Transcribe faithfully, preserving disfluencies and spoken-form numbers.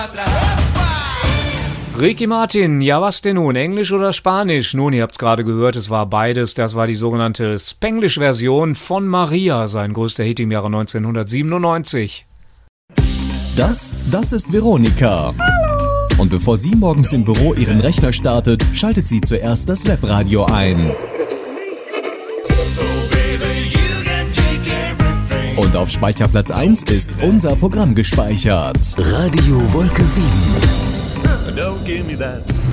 Ricky Martin, ja was denn nun, Englisch oder Spanisch? Nun, ihr habt's gerade gehört, es war beides, das war die sogenannte Spanglish-Version von Maria, sein größter Hit im Jahre neunzehnhundertsiebenundneunzig. Das, das ist Veronika. Hallo. Und bevor sie morgens im Büro ihren Rechner startet, schaltet sie zuerst das Webradio ein. Und auf Speicherplatz eins ist unser Programm gespeichert. Radio Wolke sieben. Don't give me that.